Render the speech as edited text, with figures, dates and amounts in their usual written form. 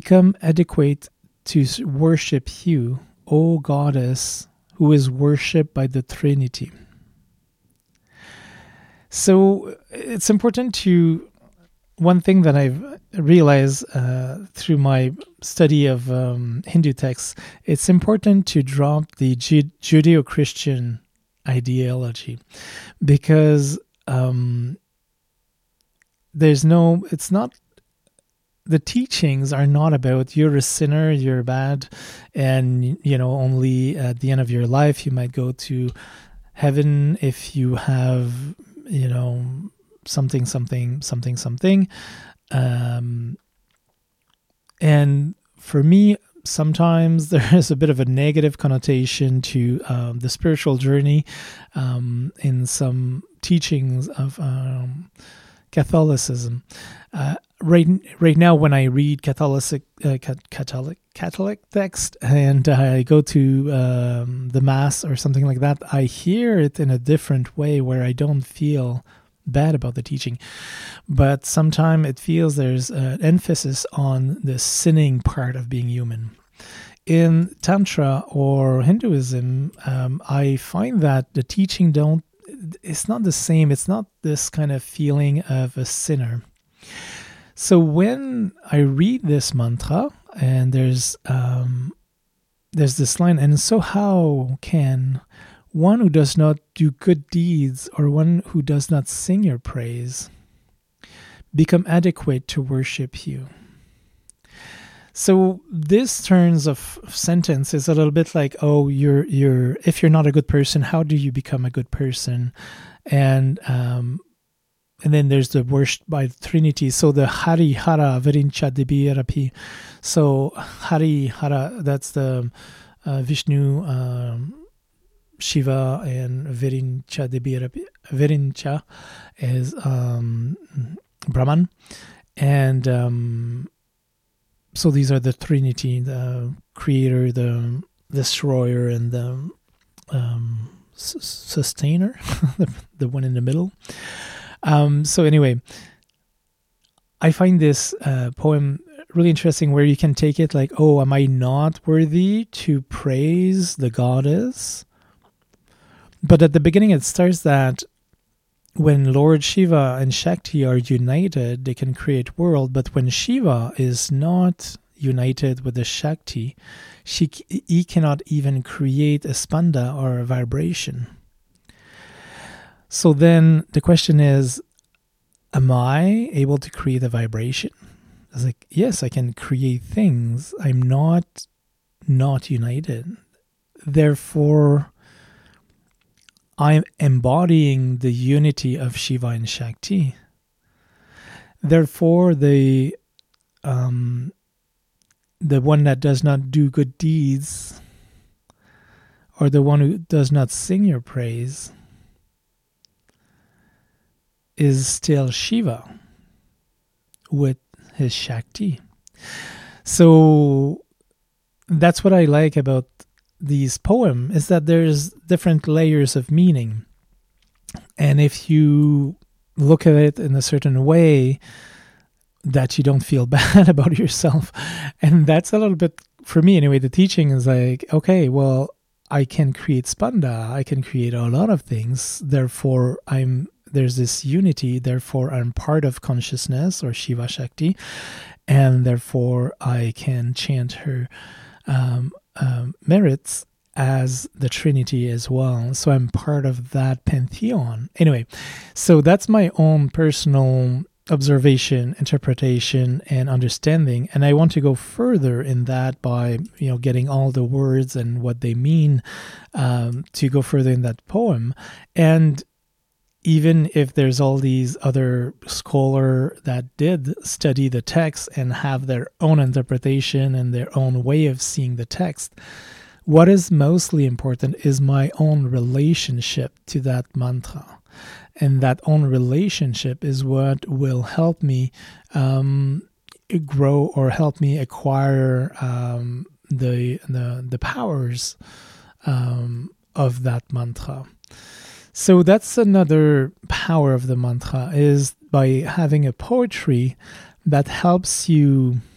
become adequate to worship you, O Goddess, who is worshipped by the Trinity. So it's important to, one thing that I've realized through my study of Hindu texts, it's important to drop the Judeo-Christian ideology, because the teachings are not about you're a sinner, you're bad, and only at the end of your life you might go to heaven if you have something. And for me, sometimes there is a bit of a negative connotation to the spiritual journey in some teachings of Catholicism. Right now, when I read Catholic text and I go to the Mass or something like that, I hear it in a different way where I don't feel bad about the teaching. But sometimes it feels there's an emphasis on the sinning part of being human. In Tantra or Hinduism, I find that the teaching it's not the same. It's not this kind of feeling of a sinner. So when I read this mantra, and there's this line, and so how can one who does not do good deeds or one who does not sing your praise become adequate to worship you? So this turns of sentence is a little bit like, oh, if you're not a good person, how do you become a good person? And then there's the worship by the Trinity. So the Hari Hara Virincha Debirapi. So Hari Hara, that's the Vishnu, Shiva, and Virincha Debirapi. Virincha is Brahman. And so these are the Trinity, the creator, the destroyer, and the sustainer, the one in the middle. So anyway, I find this poem really interesting, where you can take it like, oh, am I not worthy to praise the goddess? But at the beginning it starts that when Lord Shiva and Shakti are united, they can create world. But when Shiva is not united with the Shakti, he cannot even create a spanda or a vibration. So then the question is, am I able to create a vibration? It's like, yes, I can create things. I'm not united. Therefore, I'm embodying the unity of Shiva and Shakti. Therefore, the one that does not do good deeds, or the one who does not sing your praise, is still Shiva with his Shakti. So that's what I like about these poems, is that there's different layers of meaning. And if you look at it in a certain way, that you don't feel bad about yourself. And that's a little bit, for me anyway, the teaching is like, okay, well, I can create spanda, I can create a lot of things, therefore there's this unity, therefore I'm part of consciousness or Shiva Shakti, and therefore I can chant her merits as the Trinity as well. So I'm part of that pantheon. Anyway, so that's my own personal observation, interpretation, and understanding. And I want to go further in that by, getting all the words and what they mean, to go further in that poem. And even if there's all these other scholars that did study the text and have their own interpretation and their own way of seeing the text, what is mostly important is my own relationship to that mantra. And that own relationship is what will help me grow or help me acquire the powers of that mantra. So that's another power of the mantra, is by having a poetry that helps you